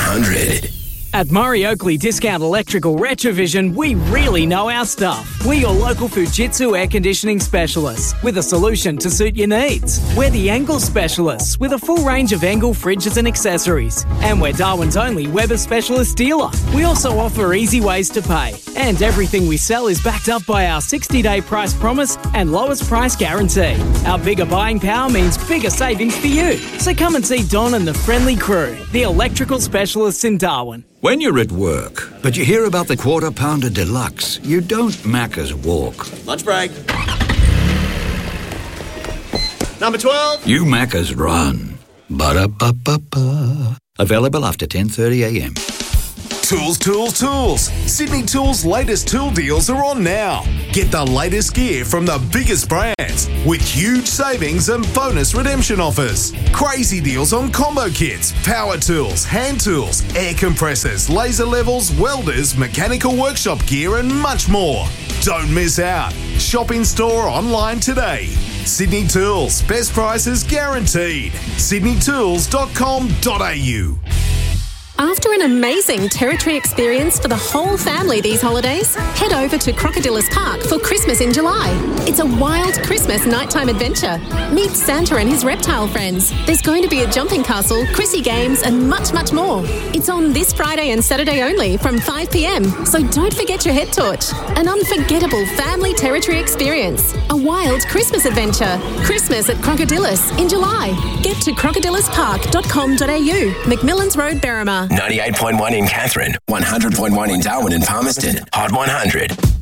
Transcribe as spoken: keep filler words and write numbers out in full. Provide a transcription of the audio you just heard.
hundred. At Murray Oakley Discount Electrical Retrovision, we really know our stuff. We're your local Fujitsu air conditioning specialists with a solution to suit your needs. We're the Engel specialists with a full range of Engel fridges and accessories. And we're Darwin's only Weber specialist dealer. We also offer easy ways to pay. And everything we sell is backed up by our sixty-day price promise and lowest price guarantee. Our bigger buying power means bigger savings for you. So come and see Don and the friendly crew, the electrical specialists in Darwin. When you're at work, but you hear about the Quarter Pounder Deluxe, you don't Macca's walk. Lunch break. Number twelve. You Macca's run. Ba-da-ba-ba-ba. Available after ten thirty a m. Tools, tools, tools. Sydney Tools' latest tool deals are on now. Get the latest gear from the biggest brands with huge savings and bonus redemption offers. Crazy deals on combo kits, power tools, hand tools, air compressors, laser levels, welders, mechanical workshop gear and much more. Don't miss out. Shop in store or online today. Sydney Tools. Best prices guaranteed. sydney tools dot com dot a u. After an amazing Territory experience for the whole family these holidays, head over to Crocodilus Park for Christmas in July. It's a wild Christmas nighttime adventure. Meet Santa and his reptile friends. There's going to be a jumping castle, Chrissy games and much, much more. It's on this Friday and Saturday only from five p m, so don't forget your head torch. An unforgettable family Territory experience. A wild Christmas adventure. Christmas at Crocodilus in July. Get to crocodilus park dot com dot a u. McMillan's Road, Berrima. ninety-eight point one in Catherine, one hundred point one in Darwin and Palmerston. Hot one hundred.